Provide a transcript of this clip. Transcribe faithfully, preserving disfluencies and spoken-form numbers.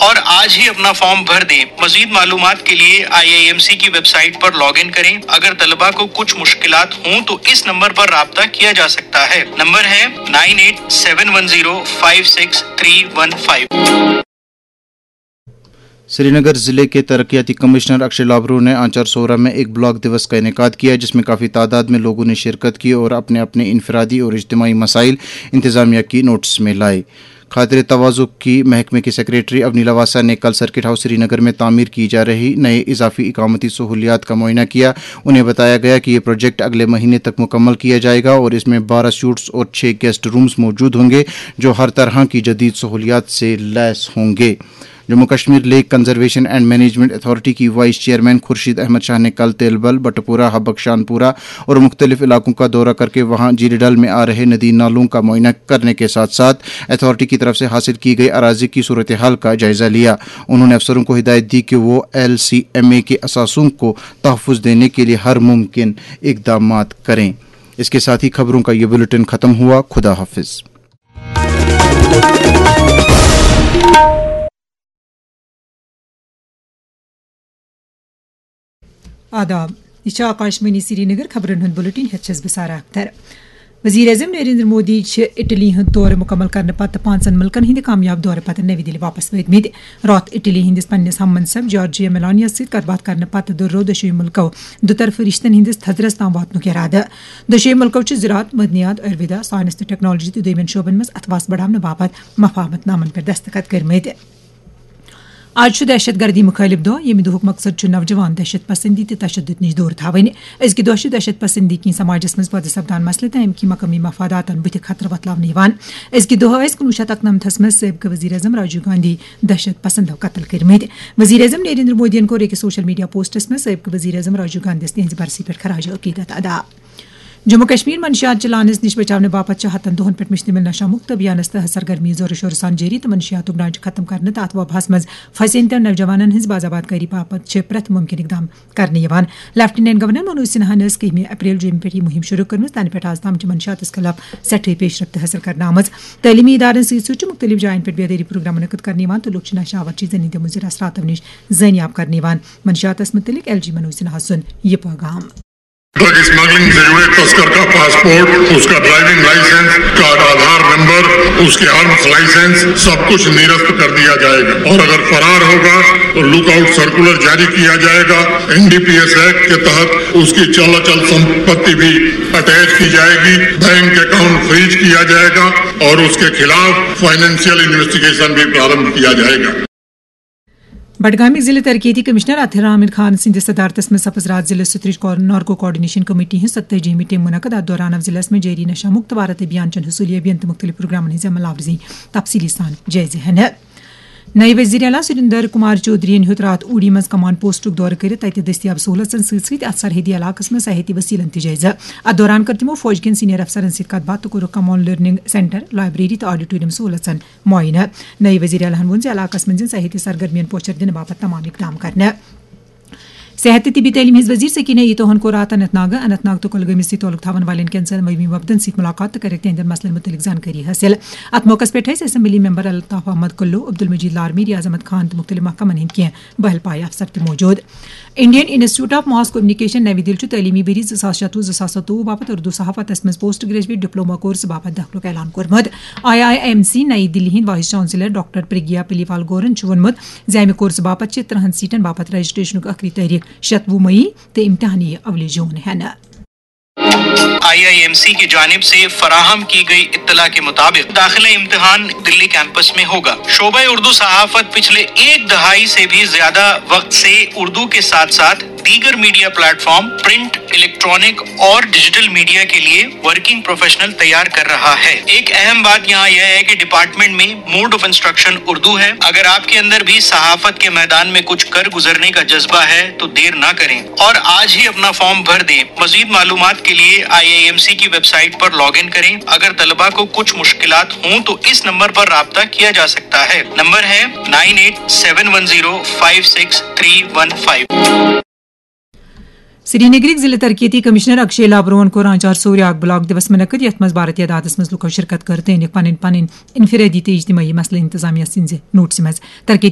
اور آج ہی اپنا فارم بھر دیں. مزید معلومات کے لیے آئی آئی ایم سی کی web site per log in کریں. اگر طلبہ کو کچھ مشکلات ہوں تو اس نمبر پر رابطہ کیا جا سکتا ہے. نمبر ہے nine eight seven one zero five six three one five. سری نگر ضلع کے ترقیاتی کمشنر اکشے لابرو نے آنچار سورا میں ایک بلاک دیوس کا انعقاد کیا جس میں کافی تعداد میں لوگوں نے شرکت کی اور اپنے اپنے انفرادی اور اجتماعی مسائل انتظامیہ کی نوٹس میں لائے. خاطر تواضع کی محکمے کی سیکریٹری ابنی لواسا نے کل سرکٹ ہاؤس سری نگر میں تعمیر کی جا رہی نئے اضافی اقامتی سہولیات کا معائنہ کیا. انہیں بتایا گیا کہ یہ پروجیکٹ اگلے مہینے تک مکمل کیا جائے گا اور اس میں بارہ سیوٹس اور چھ گیسٹ رومز موجود ہوں گے جو ہر طرح کی جدید سہولیات سے لیس ہوں گے. Jammu Kashmir leak conservation and management authority کی وائس چیئرمین خورشید احمد شاہ نے کل تیلبل، بٹپورہ، حبکشان پورہ اور مختلف علاقوں کا دورہ کر کے وہاں جیری ڈل میں آ رہے ندی نالوں کا معائنہ کرنے کے ساتھ ساتھ اتھارٹی کی طرف سے حاصل کی گئی اراضی کی صورتحال کا جائزہ لیا. انہوں نے افسروں کو ہدایت دی کہ وہ ایل سی ایم اے کے اثاثوں کو تحفظ دینے کے لیے ہر ممکن اقدامات کریں. اس کے ساتھ ہی خبروں کا یہ بلیٹن ختم ہوا. خدا حافظ. آداب، یہ آکاشوانی سری نگر خبرن ہند بلیٹن ہتھس بہ سارا اختر. وزیر اعظم نریندر مودی اٹلی ہند دور مکمل کرنے پتہ پانچن ملکن ہند کامیاب دور پتہ نئی دہلی واپس وٲتمٕتۍ. راتھ اٹلی ہندس پننس ہم منصب جارجیا میلانیا ست کتھ باتھ کرنے پتہ دورو دۄشوٕے ملکو دُطرفہٕ رشتن ہندس تھزرس تام واتنُک ارادٕ. دۄشوٕے ملکو چھِ زراعت، مدنیات، آیورویدا، سائنس تہٕ ٹیکنالوجی تہٕ دویمین شعبن منٛز اتھواس بڑھاونہٕ باپتھ مفاہمت نامن پٮ۪ٹھ دستخط کٔرمٕتۍ. آج چھُ دہشت گردی مخالف دۄہ ییٚمہِ دۄہُک مقصد چھُ نوجوان دہشت پسندی تہٕ تشدد نِش دوٗر تھاوٕنۍ. أزکہِ دۄہ چھُ دہشت پسندی کِنۍ سماجس منٛز پٲدٕ سپدان مسلہٕ تہٕ اَمہِ کہِ مقٲمی مفاداتن بٕتھِ خطرٕ وۄتلاونہٕ یِوان. أزکہِ دۄہ ٲسۍ کُنوُہ شیٚتھ اکنمتھس منٛز سٲبقہٕ وزیر اعظم راجیو گاندھی دہشت پسندو قتل کٔرمٕتۍ. وزیر اعظم نریندر مودیَن کوٚر أکِس سوشل میڈیا پوسٹس منٛز سٲبقہٕ وزیر اعظم راجیو گاندھیَس تِہنٛزِ برسی پٮ۪ٹھ خراج عقیدت ادا. جموں کشمیر منشیات چلاونس نش بچاونہٕ باپتھ چھِ ہتن دۄہن پٮ۪ٹھ مشتمل نشہ مُکت ابھیانس تحت سرگرمی زورٕ شورٕ سان جٲری تہٕ منشیاتُک ڈانچہٕ ختم کرنہٕ تہٕ اتھ وبہس منٛز پھنسیمتٮ۪ن نوجوانن ہٕنٛز باضابط کٲری باپتھ چھِ پرٛٮ۪تھ مُمکِن اقدام کرنہٕ یِوان. لیفٹیننٹ گورنر منوج سنہاہن ٲس کٔہمہِ اپریل جوٚمہِ پٮ۪ٹھ یہِ مُہِم شروٗع کٔرمٕژ. تَنہٕ پٮ۪ٹھ آز تام چھِ منشیاتس خلاف سٮ۪ٹھٕے پیش رفت حٲصِل کرنہٕ آمٕژ. تعلیمی ادارن سۭتۍ سۭتۍ چھِ مختلف جاین پٮ۪ٹھ بیدٲری پروگرام منعقد کرنہٕ یِوان تہٕ لُکھ چھِ نشہ آور چیٖزن ہٕنٛدیو مُضِر اثراتو نِش زٲنیاب کرنہٕ یِوان. منشیاتس متعلق ایل جی منوج سنہا سُنٛد یہِ پیغام. ڈرگ اسمگلنگ سے جڑے تسکر کا پاسپورٹ، اس کا ڈرائیونگ لائسنس، کا آدھار نمبر، اس کے آرمز لائسنس سب کچھ نرست کر دیا جائے گا. اور اگر فرار ہوگا تو لک آؤٹ سرکولر جاری کیا جائے گا. N D P S act کے تحت اس کی چل اچل سمپتی بھی اٹیچ کی جائے گی. بینک اکاؤنٹ فریز کیا جائے گا اور اس کے خلاف فائنینشیل انویسٹیگیشن بھی پرارمبھ کیا جائے گا. بڈگامک ضلع ترقیاتی کمشنر اطہر عامر خان سندس صدارتس میں سپز رات ضلع سترچ نارکو کوآرڈینیشن کمیٹی ہند ستتٲجی میٹنگ منعقد. اتھ دوران آو ضلع میں جاری نشہ مکت بھارت ابھیان چن حصولی ابھیان تو مختلف پروگرامن ہز عمل آوری تفصیلی سان جائزہ ہینہ. نئے وزیر اعلیٰ سریندر کمار چودھری ہیوت رات اوڑی مز کمان پوسٹک دورہ کر تتہ دستیاب سہولتن ست ست ات سرحدی علاقس میں سیاحتی وسیلن تہ جائزہ. ات دوران کر تمو فوج کن سینئر افسرن ست کت بات تو کورک کمان لرننگ سینٹر، لائبریری تو آڈیٹوریم سہولتن معائنہ. نئے وزیر اعلیٰ وون علاقس من سیاحتی سرگرمین پوچھر دن باپت تمام اقدام کرنا. صحت طبی تعلیم ہز وزیر سکینہ ایتوہن کور رات اننت ناگ اننت ناگ تو کلگامس ست تعلق تھاون والن کینسر مبنی وفدن ست ملاقات کر تہندین مسلن متعلق زانکاری حاصل. ات موقع پہ اسمبلی ممبر الطاف احمد کلو، عبدالمجید لارمی، ریاض احمد خان تو مختلف محکمن ہند کی بہل پایا افسر تہ موجود. Indian institute of mass communication نئی دہلی تعلیمی بری زٕ ساس شتوُہ زٕ ساس ستوُہ باپت اردو صحافتس مز پوسٹ گریجویٹ ڈپلوما کورس باپت داخلک اعلان کورمت. آئی آئی ایم سی نئی دہلی ہند vice chancellor doctor Pragya پلیوال govern وونمت زِ امہ کورس باپت ترہن سیٹن باپت رجسٹریشنک ٲخری تاریخ شتوُہ مئی تو امتحانی اولی جون ہے نا. آئی آئی ایم سی کی جانب سے فراہم کی گئی اطلاع کے مطابق داخلہ امتحان دلی کیمپس میں ہوگا. شعبہ اردو صحافت پچھلے ایک دہائی سے بھی زیادہ وقت سے اردو کے ساتھ ساتھ دیگر media plate form, print, electronic اور ڈیجیٹل میڈیا کے لیے ورکنگ پروفیشنل تیار کر رہا ہے. ایک اہم بات یہاں یہ ہے کہ ڈپارٹمنٹ میں موڈ آف انسٹرکشن اردو ہے. اگر آپ کے اندر بھی صحافت کے میدان میں کچھ کر گزرنے کا جذبہ ہے تو دیر نہ کریں اور آج ہی اپنا فارم بھر دیں. مزید معلومات کے لیے آئی آئی ایم سی کی web site per log in کریں. اگر طلبہ کو کچھ مشکلات ہوں تو اس نمبر پر رابطہ کیا جا سکتا ہے. نمبر ہے nine eight seven one zero five six three one five. سری نگرک ضلع ترقیاتی کمشنر اکشے لابرون کور آنچار سوریا اخ بلاک دِوس منعقد یتھ مز بھارت تعدادس مز لوکو شرکت کر تہٕ أنِکھ پنٕنۍ پنٕنۍ انفرادی تہٕ اجتماعی مسلہٕ انتظامیہ سٕنزِ نوٹسہِ منٛز. ترقیاتی